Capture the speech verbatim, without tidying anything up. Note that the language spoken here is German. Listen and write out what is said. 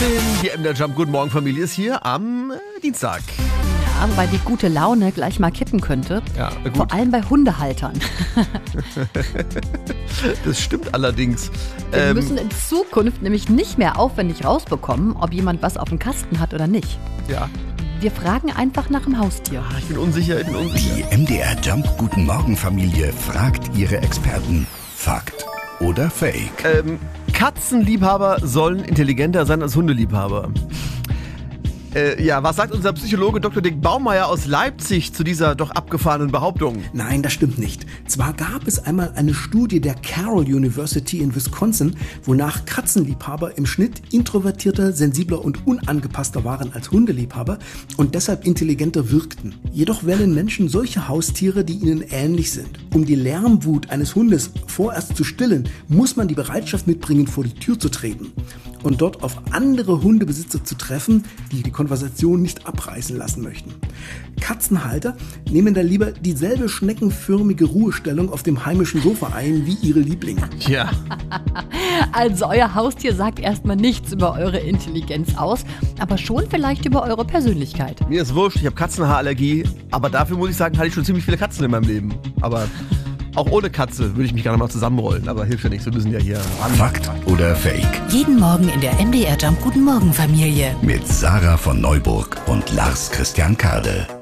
achtzehn, die M D R Jump Guten Morgen Familie ist hier am äh, Dienstag. Ja, weil die gute Laune gleich mal kippen könnte. Ja, gut. Vor allem bei Hundehaltern. Das stimmt allerdings. Wir Ähm, müssen in Zukunft nämlich nicht mehr aufwendig rausbekommen, ob jemand was auf dem Kasten hat oder nicht. ja, Wir fragen einfach nach dem Haustier. ich bin unsicher, ich bin unsicher. Die M D R Jump Guten Morgen Familie fragt ihre Experten. Fakt oder Fake? Ähm, Katzenliebhaber sollen intelligenter sein als Hundeliebhaber. Äh, ja, was sagt unser Psychologe Doktor Dick Baumeier aus Leipzig zu dieser doch abgefahrenen Behauptung? Nein, das stimmt nicht. Zwar gab es einmal eine Studie der Carroll University in Wisconsin, wonach Katzenliebhaber im Schnitt introvertierter, sensibler und unangepasster waren als Hundeliebhaber und deshalb intelligenter wirkten. Jedoch wählen Menschen solche Haustiere, die ihnen ähnlich sind. Um die Lärmwut eines Hundes vorerst zu stillen, muss man die Bereitschaft mitbringen, vor die Tür zu treten und dort auf andere Hundebesitzer zu treffen, die die Konversation nicht abreißen lassen möchten. Katzenhalter nehmen da lieber dieselbe schneckenförmige Ruhestellung auf dem heimischen Sofa ein wie ihre Lieblinge. Ja, Also euer Haustier sagt erstmal nichts über eure Intelligenz aus, aber schon vielleicht über eure Persönlichkeit. mir ist wurscht, ich habe Katzenhaarallergie, aber dafür muss ich sagen, hatte ich schon ziemlich viele Katzen in meinem Leben. Aber auch ohne Katze würde ich mich gerne mal zusammenrollen, aber hilft ja nichts, wir müssen ja hier ran. Fakt oder Fake? Jeden Morgen in der M D R Jump Guten Morgen Familie. Mit Sarah von Neuburg und Lars Christian Kade.